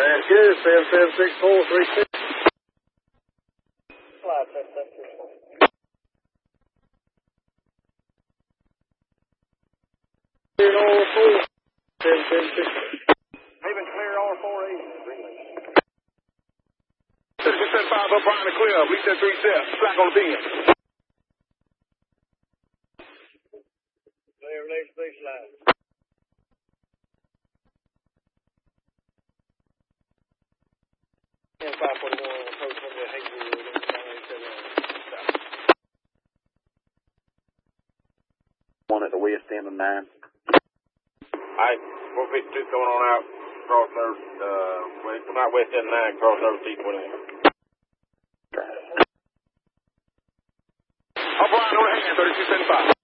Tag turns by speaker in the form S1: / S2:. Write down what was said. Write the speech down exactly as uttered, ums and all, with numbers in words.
S1: That's good. seven seven six four three six. Slide seven seven six four. Clear all four. seven seven six four. Even clear all four eight.
S2: six seven five up behind the clear. Lead that three steps. Slack on the pin.
S1: Clear relation big slide. five forty-one, approach one to Hazel,
S3: one at the west end of nine.
S2: Alright, four fifty-two going on out, crossing over, uh, come out west end of nine, crossing over T twenty-one. O'Brien, on the hand, thirty-two seventy-five.